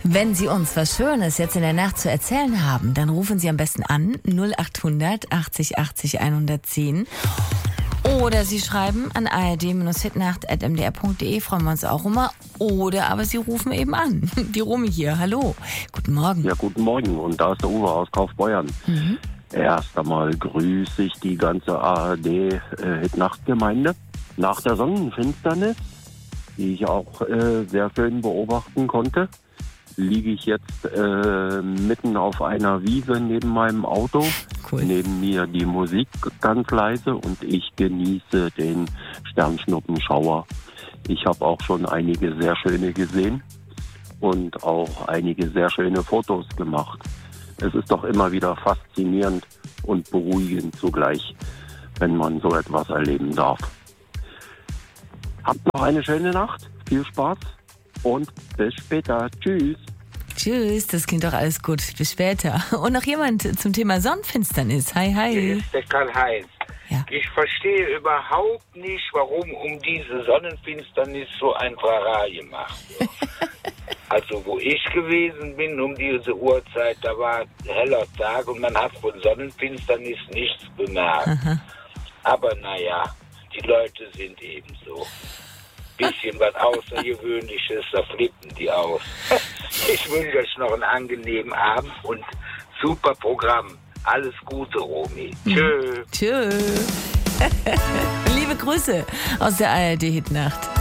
Wenn Sie uns was Schönes jetzt in der Nacht zu erzählen haben, dann rufen Sie am besten an 0800 80 80 110. Oder Sie schreiben an ard-hitnacht@mdr.de, freuen wir uns auch immer. Oder aber Sie rufen eben an. Die Romy hier, hallo. Guten Morgen. Ja, guten Morgen. Und da ist der Uwe aus Kaufbeuern. Erst einmal grüße ich die ganze ARD-Hitnacht-Gemeinde. Nach der Sonnenfinsternis, die ich auch sehr schön beobachten konnte, liege ich jetzt mitten auf einer Wiese neben meinem Auto. Cool. Neben mir die Musik ganz leise und ich genieße den Sternschnuppenschauer. Ich habe auch schon einige sehr schöne gesehen und auch einige sehr schöne Fotos gemacht. Es ist doch immer wieder faszinierend und beruhigend zugleich, wenn man so etwas erleben darf. Habt noch eine schöne Nacht, viel Spaß und bis später. Tschüss. Tschüss, das klingt doch alles gut. Bis später. Und noch jemand zum Thema Sonnenfinsternis. Hi, hi. Hier ist der Karl-Heinz. Ja. Ich verstehe überhaupt nicht, warum um diese Sonnenfinsternis so ein Trara gemacht wird. Also wo ich gewesen bin, um diese Uhrzeit, da war heller Tag und man hat von Sonnenfinsternis nichts bemerkt. Aha. Aber naja, die Leute sind eben so. Bisschen was Außergewöhnliches, da flippen die aus. Ich wünsche euch noch einen angenehmen Abend und super Programm. Alles Gute, Romy. Tschö. Tschö. Liebe Grüße aus der ARD-Hitnacht.